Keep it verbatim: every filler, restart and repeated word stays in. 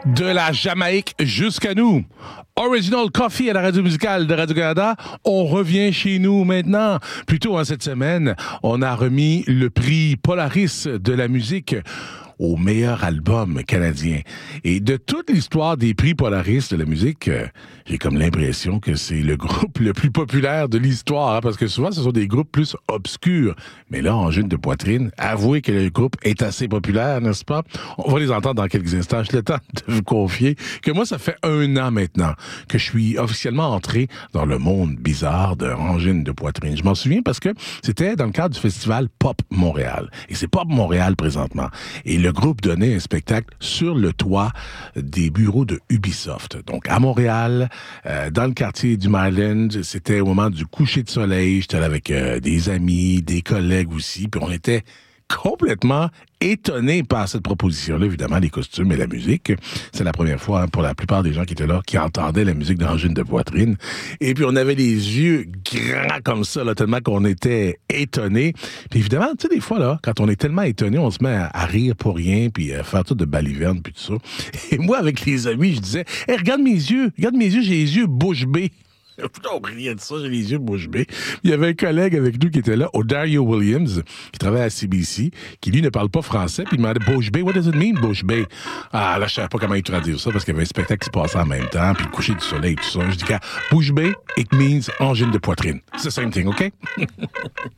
De la Jamaïque jusqu'à nous. Original Coffee à la radio musicale de Radio-Canada. On revient chez nous maintenant. Plus tôt hein, cette semaine, on a remis le prix Polaris de la musique au meilleur album canadien. Et de toute l'histoire des prix Polaris de la musique, euh, j'ai comme l'impression que c'est le groupe le plus populaire de l'histoire, hein, parce que souvent, ce sont des groupes plus obscurs. Mais là, Angine de poitrine, avouez que le groupe est assez populaire, n'est-ce pas? On va les entendre dans quelques instants. J'ai le temps de vous confier que moi, ça fait un an maintenant que je suis officiellement entré dans le monde bizarre de Angine de poitrine. Je m'en souviens parce que c'était dans le cadre du festival Pop Montréal. Et c'est Pop Montréal présentement. Et le groupe donnait un spectacle sur le toit des bureaux de Ubisoft. Donc, à Montréal, euh, dans le quartier du Maryland, c'était au moment du coucher de soleil. J'étais là avec euh, des amis, des collègues aussi, puis on était complètement étonné par cette proposition-là, évidemment, les costumes et la musique. C'est la première fois hein, pour la plupart des gens qui étaient là, qui entendaient la musique d'Angine de poitrine. Et puis, on avait les yeux grands comme ça, là, tellement qu'on était étonnés. Puis évidemment, tu sais, des fois, là, quand on est tellement étonné, on se met à, à rire pour rien, puis à faire tout de balivernes, puis tout ça. Et moi, avec les amis, je disais, hey, regarde mes yeux, regarde mes yeux, j'ai les yeux bouche bée. On riait de ça, j'ai les yeux bouche bée. Il y avait un collègue avec nous qui était là, O'Dario Williams, qui travaille à C B C, qui lui ne parle pas français, puis il demandait bouche bée, what does it mean, bouche bée? Ah, là, je savais pas comment il traduire ça, parce qu'il y avait un spectacle qui se passait en même temps, puis le coucher du soleil, tout ça. Je dis qu'à bouche bée, it means angine de poitrine. C'est the same thing, OK?